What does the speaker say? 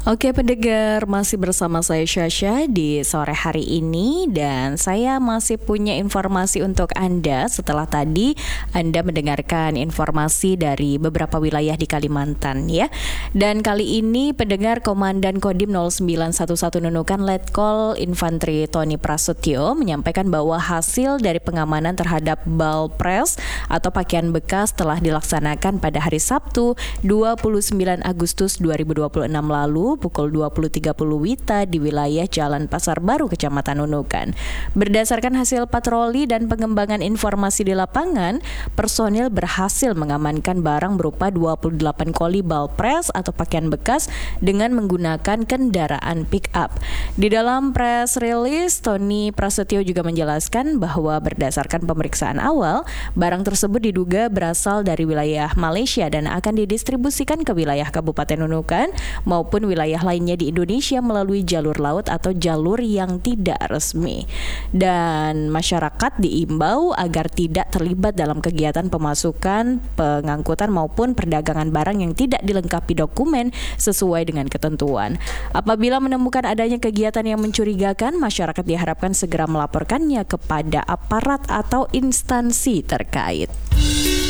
Oke pendengar, masih bersama saya Syasha di sore hari ini dan saya masih punya informasi untuk Anda setelah tadi Anda mendengarkan informasi dari beberapa wilayah di Kalimantan ya. Dan kali ini pendengar Komandan Kodim 0911 Nunukan Letkol Infantri Tony Prasetyo menyampaikan bahwa hasil dari pengamanan terhadap balpres atau pakaian bekas telah dilaksanakan pada hari Sabtu 29 Agustus 2026 lalu pukul 20.30 WITA di wilayah Jalan Pasar Baru, Kecamatan Nunukan. Berdasarkan hasil patroli dan pengembangan informasi di lapangan, personil berhasil mengamankan barang berupa 28 koli balpres atau pakaian bekas dengan menggunakan kendaraan pick-up. Di dalam press release, Tony Prasetyo juga menjelaskan bahwa berdasarkan pemeriksaan awal, barang tersebut diduga berasal dari wilayah Malaysia dan akan didistribusikan ke wilayah Kabupaten Nunukan maupun wilayah lainnya di Indonesia melalui jalur laut atau jalur yang tidak resmi. Dan masyarakat diimbau agar tidak terlibat dalam kegiatan pemasukan, pengangkutan maupun perdagangan barang yang tidak dilengkapi dokumen sesuai dengan ketentuan. Apabila menemukan adanya kegiatan yang mencurigakan, masyarakat diharapkan segera melaporkannya kepada aparat atau instansi terkait.